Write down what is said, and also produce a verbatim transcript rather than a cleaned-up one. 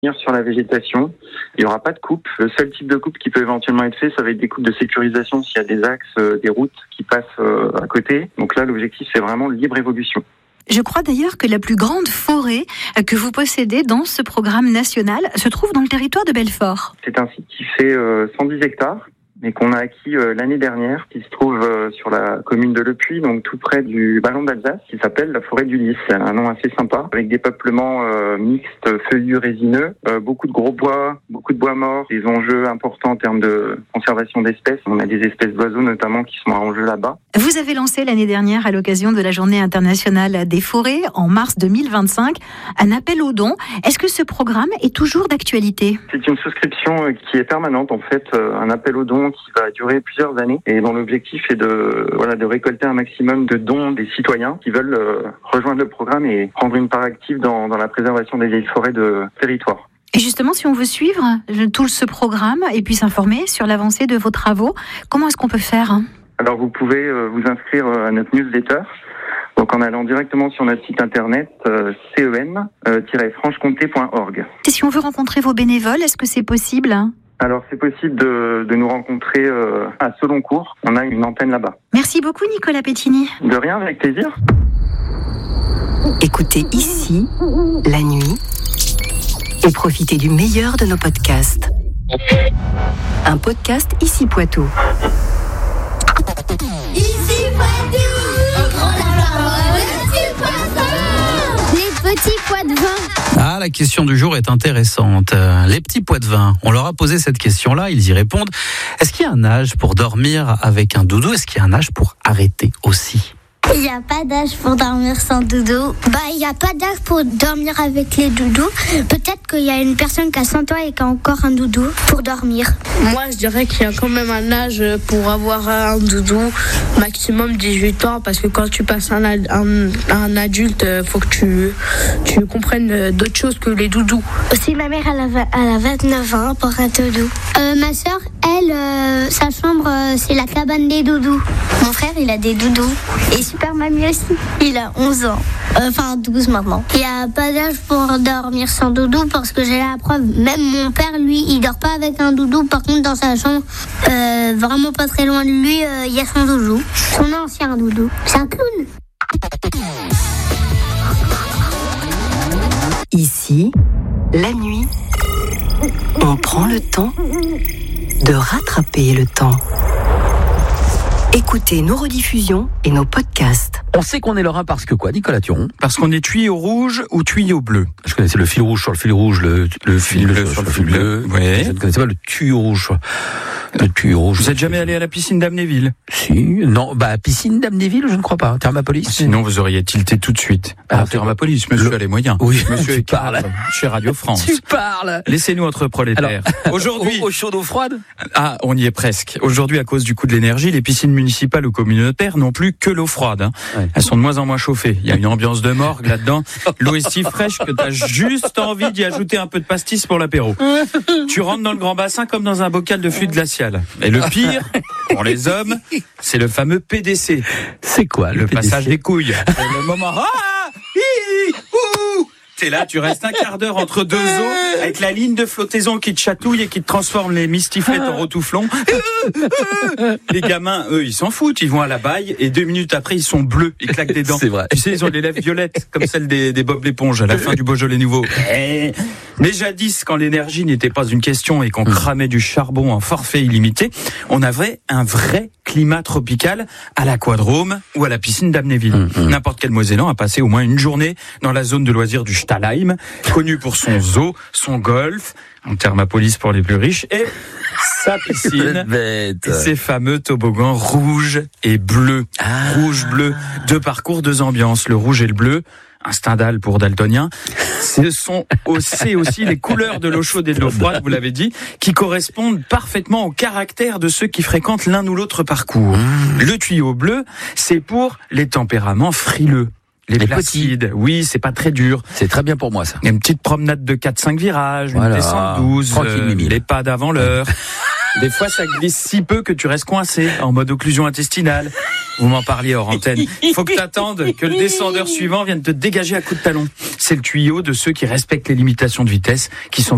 sur la végétation. Il n'y aura pas de coupe. Le seul type de coupe qui peut éventuellement être fait, ça va être des coupes de sécurisation s'il y a des axes, euh, des routes qui passent euh, à côté. Donc là, l'objectif, c'est vraiment libre évolution. Je crois d'ailleurs que la plus grande forêt que vous possédez dans ce programme national se trouve dans le territoire de Belfort. C'est un site qui fait euh, cent dix hectares, mais qu'on a acquis euh, l'année dernière, qui se trouve euh, sur la commune de Le Puy, donc tout près du Ballon d'Alsace, qui s'appelle la forêt du Lys. C'est un nom assez sympa, avec des peuplements euh, mixtes, feuillus, résineux, euh, beaucoup de gros bois, beaucoup de bois morts, des enjeux importants en termes de conservation d'espèces. On a des espèces d'oiseaux notamment qui sont en jeu là-bas. Vous avez lancé l'année dernière, à l'occasion de la Journée internationale des forêts, en mars deux mille vingt-cinq, un appel aux dons. Est-ce que ce programme est toujours d'actualité ? C'est une souscription qui est permanente, en fait, un appel aux dons qui va durer plusieurs années et dont l'objectif est de voilà de récolter un maximum de dons des citoyens qui veulent euh, rejoindre le programme et prendre une part active dans, dans la préservation des vieilles forêts de territoire. Et justement, si on veut suivre tout ce programme et puis s'informer sur l'avancée de vos travaux, comment est-ce qu'on peut faire ? Alors vous pouvez euh, vous inscrire à notre newsletter. Donc en allant directement sur notre site internet euh, cen tiret franche-comté point org. Et si on veut rencontrer vos bénévoles, est-ce que c'est possible ? Alors c'est possible de, de nous rencontrer euh, à Seloncourt. On a une antenne là-bas. Merci beaucoup Nicolas Pettini. De rien, avec plaisir. Écoutez ici, la nuit, et profitez du meilleur de nos podcasts. Un podcast Ici Poitou. Ici Poitou, au grand laboratoire, Ici Poitou. Les petits pois de vin. Ah, la question du jour est intéressante. Les petits pois de vin, on leur a posé cette question-là, ils y répondent. Est-ce qu'il y a un âge pour dormir avec un doudou ? Est-ce qu'il y a un âge pour arrêter aussi ? Il n'y a pas d'âge pour dormir sans doudou. Bah, il n'y a pas d'âge pour dormir avec les doudous. Peut-être qu'il y a une personne qui a cent ans et qui a encore un doudou pour dormir. Moi, je dirais qu'il y a quand même un âge pour avoir un doudou, maximum dix-huit ans, parce que quand tu passes un, un, un adulte, il faut que tu, tu comprennes d'autres choses que les doudous. Aussi, ma mère, elle a, elle a vingt-neuf ans pour un doudou. Euh, ma soeur, elle, euh, sa chambre, euh, c'est la cabane des doudous. Mon frère, il a des doudous. Et Super Mamie aussi, il a onze ans. Euh, enfin, douze maintenant. Il n'y a pas d'âge pour dormir sans doudou parce que j'ai la preuve. Même mon père, lui, il dort pas avec un doudou. Par contre, dans sa chambre, euh, vraiment pas très loin de lui, il euh, y a son doudou. Son ancien doudou. C'est un clown. Ici, la nuit, on prend le temps de rattraper le temps. Écoutez nos rediffusions et nos podcasts. On sait qu'on est lorrain parce que quoi, Nicolas Turon ? Parce qu'on est tuyau rouge ou tuyau bleu. Je connaissais le fil rouge sur le fil rouge, le, le fil bleu sur, sur le fil bleu. bleu. Oui. Je ne connaissais pas le tuyau rouge. Le tuyau rouge. Vous êtes jamais allé à la piscine d'Amnéville ? Si, non, bah piscine d'Amnéville, je ne crois pas. Thermapolis. Sinon, vous auriez tilté tout de suite. Ah, Thermapolis, monsieur le... a les moyens. Oui, monsieur tu parles. Chez Radio France. Tu parles. Laissez-nous entre prolétaires. Alors, aujourd'hui, eau, eau chaude, eau froide. Ah, on y est presque. Aujourd'hui, à cause du coût de l'énergie, les piscines municipales ou communautaires n'ont plus que l'eau froide. Hein. Ouais. Elles sont de moins en moins chauffées. Il y a une ambiance de morgue là-dedans. L'eau est si fraîche que t'as juste envie d'y ajouter un peu de pastis pour l'apéro. Tu rentres dans le grand bassin comme dans un bocal de fluide glacial. Et le pire, pour les hommes, c'est le fameux P D C. C'est quoi le, le P D C? Passage des couilles. C'est le moment. Ah, hi, ouh. T'es là, tu restes un quart d'heure entre deux eaux avec la ligne de flottaison qui te chatouille et qui te transforme les mistiflettes en retouflons. Les gamins, eux, ils s'en foutent, ils vont à la baille et deux minutes après, ils sont bleus, ils claquent des dents. C'est vrai. Tu sais, ils ont les lèvres violettes comme celles des, des Bob l'éponge à la fin du Beaujolais nouveau. Mais jadis, quand l'énergie n'était pas une question et qu'on cramait du charbon en forfait illimité, on avait un vrai climat tropical à l'aquadrome ou à la piscine d'Amnéville. Mmh, mmh. N'importe quel Mosellan a passé au moins une journée dans la zone de loisirs du Stahlheim, connu pour son zoo, son golf, en Thermapolis pour les plus riches, et sa piscine, et ses fameux toboggans rouges et bleus. Ah. Rouge-bleu, deux parcours, deux ambiances, le rouge et le bleu. Un Stendhal pour daltonien. Ce sont aussi, aussi les couleurs de l'eau chaude et de l'eau froide, vous l'avez dit, qui correspondent parfaitement au caractère de ceux qui fréquentent l'un ou l'autre parcours. Mmh. Le tuyau bleu, c'est pour les tempéraments frileux. Les, les placides, petits. Oui, c'est pas très dur. C'est très bien pour moi, ça. Il y a une petite promenade de quatre cinq virages, voilà. Une descente douze, euh, les pas d'avant l'heure. Des fois, ça glisse si peu que tu restes coincé, en mode occlusion intestinale. Vous m'en parliez hors antenne. Il faut que t'attendes que le descendeur suivant vienne te dégager à coups de talon. C'est le tuyau de ceux qui respectent les limitations de vitesse, qui sont